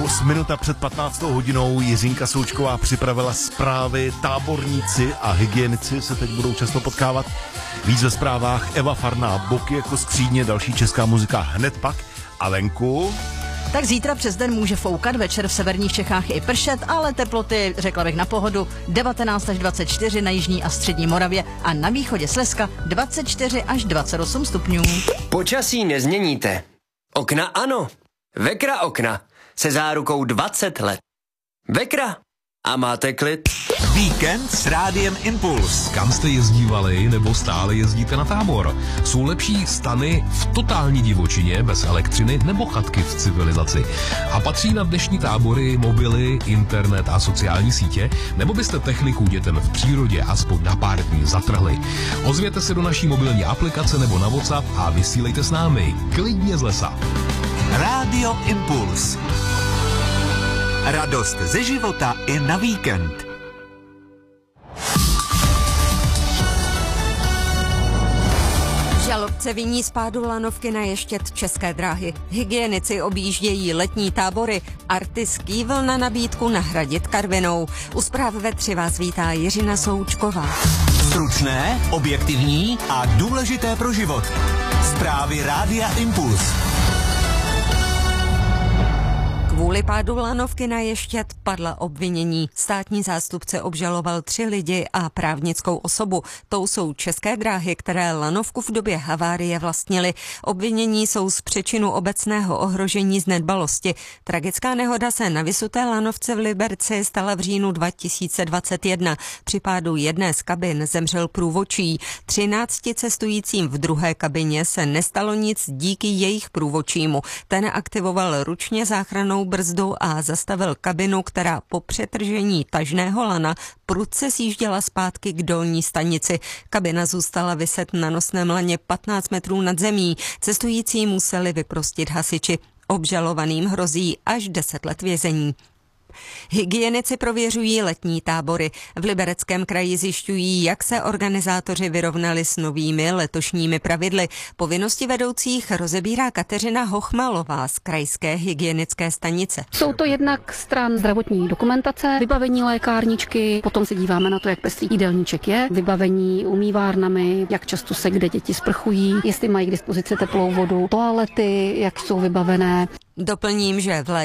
Minuta před 15. hodinou Jiřinka Součková připravila zprávy. Táborníci a hygienici se teď budou často potkávat. Víc ve zprávách Eva Farná, Boky jako skřídně, další česká muzika hned pak. A venku... Tak zítra přes den může foukat, večer v severních Čechách i pršet, ale teploty, řekla bych na pohodu, 19 až 24 na jižní a střední Moravě a na východě Slezska 24 až 28 stupňů. Počasí nezměníte. Okna ano. Vekra okna se zárukou 20 let. Vekra a máte klid. Víkend s Rádiem Impuls. Kam jste jezdívali nebo stále jezdíte na tábor? Jsou lepší stany v totální divočině, bez elektřiny nebo chatky v civilizaci? A patří na dnešní tábory mobily, internet a sociální sítě? Nebo byste techniku dětem v přírodě aspoň na pár dní zatrhli? Ozvěte se do naší mobilní aplikace nebo na WhatsApp a vysílejte s námi klidně z lesa. Rádio Impuls. Radost ze života i na víkend. Žalobce viní z pádu lanovky na Ještěd České dráhy. Hygienici objíždějí letní tábory. Artistský vlna na nabídku nahradit Karvinou. U zpráv ve 3 vás vítá Jiřina Součková. Stručné, objektivní a důležité pro život. Zprávy Rádia Impuls. Kvůli pádu lanovky na Ještěd padla obvinění. Státní zástupce obžaloval 3 lidi a právnickou osobu. Tou jsou České dráhy, které lanovku v době havárie vlastnily. Obvinění jsou z přečinu obecného ohrožení z nedbalosti. Tragická nehoda se na vysuté lanovce v Liberci stala v říjnu 2021. Při pádu jedné z kabin zemřel průvodčí. 13 cestujícím v druhé kabině se nestalo nic díky jejich průvodčímu. Ten aktivoval ručně záchrannou brzdu a zastavil kabinu, která po přetržení tažného lana prudce sjížděla zpátky k dolní stanici. Kabina zůstala viset na nosném laně 15 metrů nad zemí. Cestující museli vyprostit hasiči. Obžalovaným hrozí až 10 let vězení. Hygienici prověřují letní tábory. V Libereckém kraji zjišťují, jak se organizátoři vyrovnali s novými letošními pravidly. Povinnosti vedoucích rozebírá Kateřina Hochmalová z krajské hygienické stanice. Jsou to jednak stran zdravotní dokumentace, vybavení lékárničky, potom se díváme na to, jak pestrý jídelníček je, vybavení umývárnami, jak často se kde děti sprchují, jestli mají k dispozici teplou vodu, toalety, jak jsou vybavené. Doplním, že v